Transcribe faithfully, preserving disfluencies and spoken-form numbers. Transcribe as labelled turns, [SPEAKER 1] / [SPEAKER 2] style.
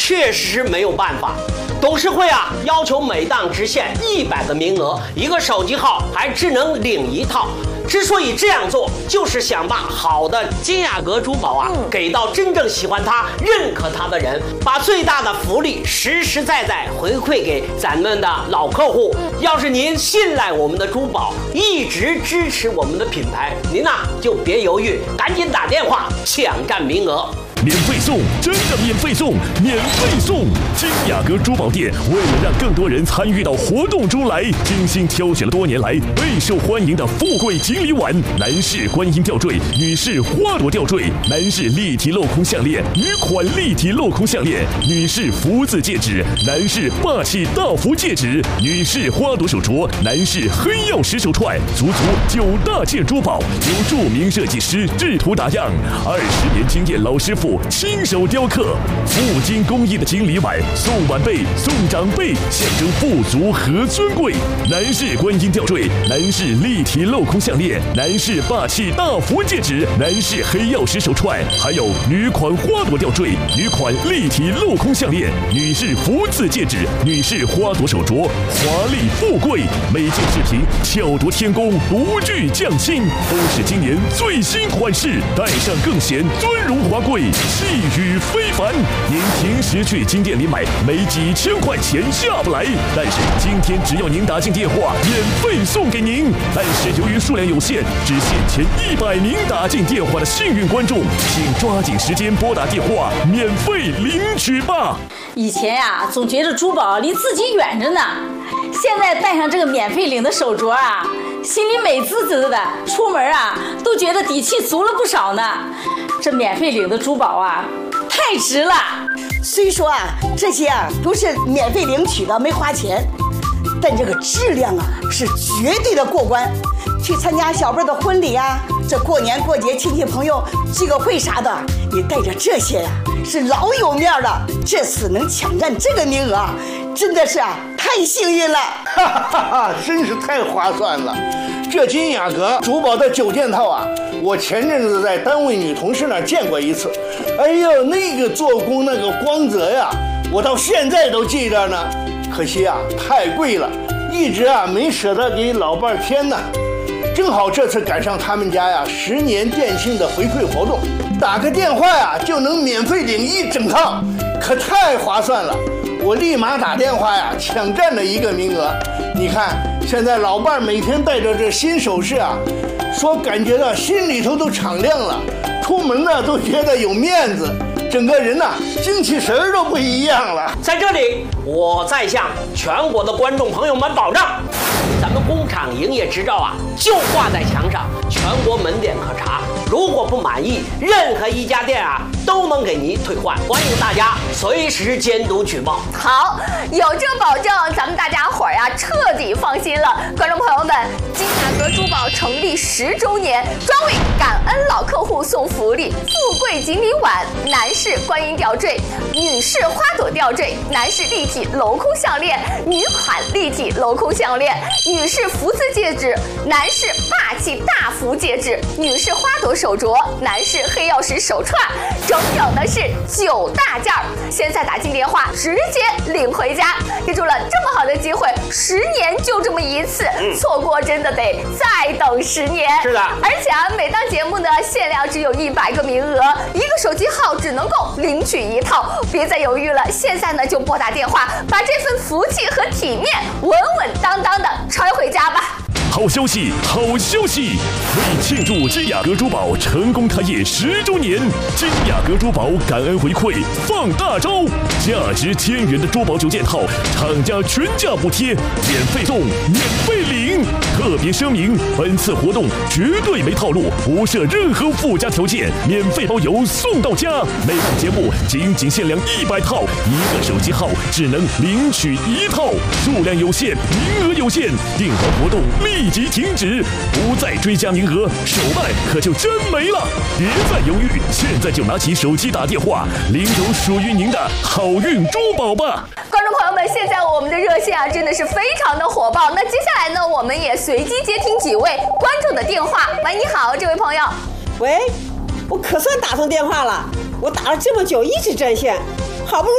[SPEAKER 1] 确实是没有办法。董事会啊要求每档只限一百个名额，一个手机号还只能领一套。之所以这样做，就是想把好的金雅阁珠宝啊、嗯、给到真正喜欢它、认可它的人，把最大的福利实实在在回馈给咱们的老客户。嗯、要是您信赖我们的珠宝，一直支持我们的品牌，您呐、啊、就别犹豫，赶紧打电话抢占名额。
[SPEAKER 2] 免费送，真的免费送，免费送！金雅阁珠宝店为了让更多人参与到活动中来，精心挑选了多年来备受欢迎的富贵锦鲤碗、男士观音吊坠、女士花朵吊坠、男士立体镂空项链、女款立体镂空项链、女士福字戒指、男士霸气大福戒指、女士花朵手镯、男士黑曜石手串，足足九大件珠宝，由著名设计师制图打样，二十年经验老师傅亲手雕刻，镀金工艺的锦鲤碗，送晚辈送长辈，象征富足和尊贵。男士观音吊坠，男士立体镂空项链，男士霸气大福戒指，男士黑曜石手串，还有女款花朵吊坠，女款立体镂空项链，女士福字戒指，女士花朵手镯，华丽富贵，每件饰品巧夺天工，独具匠心，都是今年最新款式，戴上更显尊荣华贵。气宇非凡，您平时去金店里买，没几千块钱下不来。但是今天只要您打进电话，免费送给您。但是由于数量有限，只限前一百名打进电话的幸运观众，请抓紧时间拨打电话，免费领取吧。
[SPEAKER 3] 以前呀、啊，总觉得珠宝离自己远着呢，现在戴上这个免费领的手镯啊，心里美滋滋的，出门啊都觉得底气足了不少呢。这免费领的珠宝啊，太值了。
[SPEAKER 4] 虽说啊，这些啊都是免费领取的，没花钱，但这个质量啊是绝对的过关。去参加小辈的婚礼啊，这过年过节亲戚朋友聚个会啥的，你带着这些呀、啊，是老有面了。这次能抢占这个名额，真的是啊太幸运了。
[SPEAKER 5] 哈哈哈，真是太划算了。这金雅阁珠宝的九件套啊，我前阵子在单位女同事那儿见过一次。哎呦，那个做工那个光泽呀，我到现在都记着呢。可惜啊，太贵了，一直啊没舍得给老伴儿添呢。正好这次赶上他们家呀十年店庆的回馈活动，打个电话呀就能免费领一整套，可太划算了。我立马打电话呀抢占了一个名额。你看现在老伴每天带着这新首饰啊，说感觉到心里头都敞亮了，出门呢都觉得有面子，整个人呐精气神儿都不一样了。
[SPEAKER 1] 在这里，我再向全国的观众朋友们保障，咱们工厂营业执照啊就挂在墙上，全国门店可查。如果不满意，任何一家店啊都能给您退换。欢迎大家随时监督举报。
[SPEAKER 6] 好，有这保证，咱们大家伙儿呀彻底放心了。观众朋友们，金雅阁珠宝成立十周年，专为感恩老客户送福利：富贵锦鲤碗、男士观音吊坠、女士花朵吊坠、男士立体镂空项链、女款立体镂空项链、女士福字戒指、男士霸气大福戒指、女士花朵手镯、男士黑曜石手串，整整的是九大件儿。现在打进电话，直接领回家。记住了，这么好的机会，十年就这么一次，嗯、错过真的得再等十年。
[SPEAKER 1] 是的，
[SPEAKER 6] 而且啊，每档节目呢限量只有一百个名额，一个手机号只能够领取一套。别再犹豫了，现在呢就拨打电话，把这份福气和体面稳稳当当的揣回家吧。
[SPEAKER 2] 好消息，好消息！为庆祝金雅阁珠宝成功开业十周年，金雅阁珠宝感恩回馈放大招，价值千元的珠宝九件套，厂家全价补贴，免费送，免费领。特别声明，本次活动绝对没套路，不设任何附加条件，免费包邮送到家。每档节目仅仅限量一百套，一个手机号只能领取一套，数量有限，名额有限，订单活动立即停止，不再追加名额，手办可就真没了。别再犹豫，现在就拿起手机打电话，领走属于您的好运珠宝吧。
[SPEAKER 6] 观众朋友们，现在我们的热线啊真的是非常的火爆。那接下来呢，我们也随机接听几位观众的电话。喂，你好，这位朋友。
[SPEAKER 7] 喂，我可算打通电话了，我打了这么久一直占线，好不容